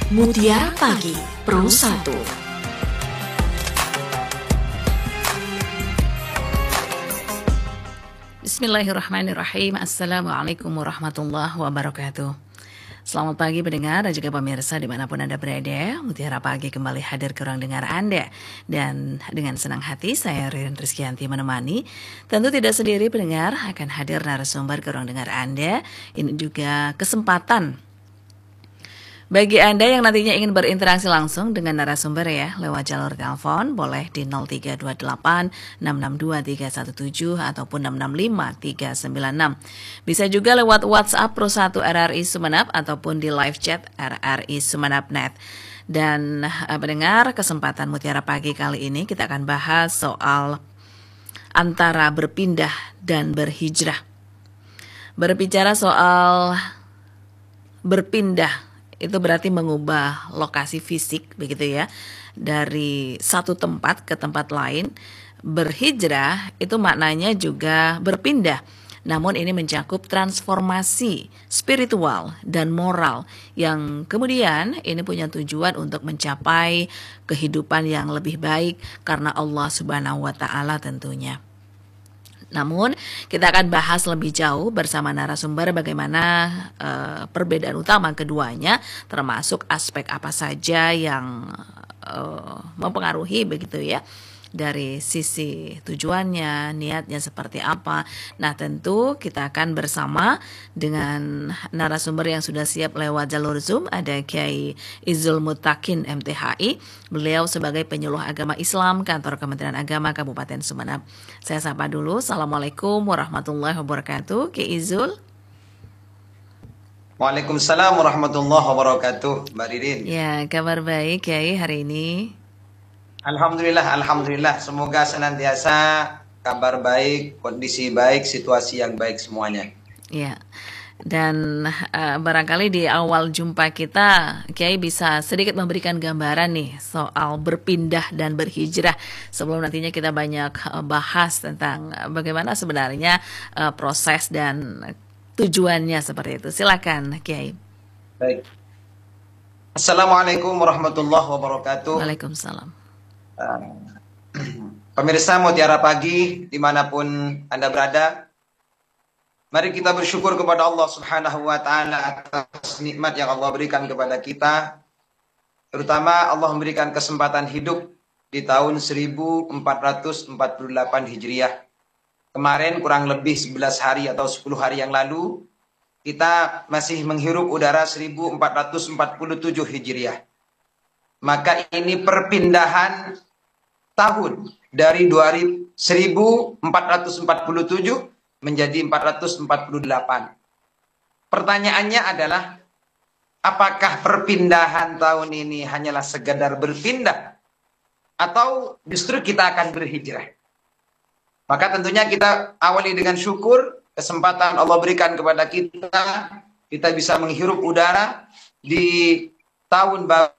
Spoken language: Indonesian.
Mutiara Pagi Pro 1. Bismillahirrahmanirrahim. Assalamualaikum warahmatullahi wabarakatuh. Selamat pagi pendengar dan juga pemirsa dimanapun Anda berada. Mutiara Pagi kembali hadir ke ruang dengar Anda. Dan dengan senang hati saya Ririn Rizkyanti menemani. Tentu tidak sendiri pendengar, akan hadir narasumber ke ruang dengar Anda. Ini juga kesempatan bagi Anda yang nantinya ingin berinteraksi langsung dengan narasumber ya, lewat jalur telepon, boleh di 0328 662 317 ataupun 665 396. Bisa juga lewat WhatsApp Pro 1 RRI Sumeneb ataupun di live chat RRI Sumeneb.net. Dan pendengar, kesempatan Mutiara Pagi kali ini kita akan bahas soal antara berpindah dan berhijrah. Berbicara soal berpindah, itu berarti mengubah lokasi fisik begitu ya, dari satu tempat ke tempat lain. Berhijrah itu maknanya juga berpindah, namun ini mencakup transformasi spiritual dan moral yang kemudian ini punya tujuan untuk mencapai kehidupan yang lebih baik karena Allah Subhanahu wa Ta'ala tentunya. Namun kita akan bahas lebih jauh bersama narasumber bagaimana perbedaan utama keduanya, termasuk aspek apa saja yang mempengaruhi begitu ya, dari sisi tujuannya, niatnya seperti apa. Nah tentu kita akan bersama dengan narasumber yang sudah siap lewat jalur Zoom. Ada Kiai Izul Mutakin MTHI. Beliau sebagai penyuluh agama Islam Kantor Kementerian Agama Kabupaten Sumeneb. Saya sapa dulu. Assalamualaikum warahmatullahi wabarakatuh. Kiai Izul. Waalaikumsalam warahmatullahi wabarakatuh, Mbak Ririn. Ya, kabar baik Kiai hari ini. Alhamdulillah. Semoga senantiasa kabar baik, kondisi baik, situasi yang baik semuanya. Ya, dan barangkali di awal jumpa kita, Kiai bisa sedikit memberikan gambaran nih soal berpindah dan berhijrah. Sebelum nantinya kita banyak bahas tentang bagaimana sebenarnya proses dan tujuannya seperti itu. Silakan, Kiai. Baik. Assalamualaikum warahmatullahi wabarakatuh. Waalaikumsalam. Pemirsa Mutiara Pagi dimanapun Anda berada, mari kita bersyukur kepada Allah Subhanahu wa Ta'ala atas nikmat yang Allah berikan kepada kita. Terutama Allah memberikan kesempatan hidup di tahun 1448 Hijriah. Kemarin kurang lebih 11 hari atau 10 hari yang lalu kita masih menghirup udara 1447 Hijriah. Maka ini perpindahan tahun dari 1447 menjadi 448. Pertanyaannya adalah, apakah perpindahan tahun ini hanyalah sekedar berpindah atau justru kita akan berhijrah? Maka tentunya kita awali dengan syukur, kesempatan Allah berikan kepada kita bisa menghirup udara di tahun baru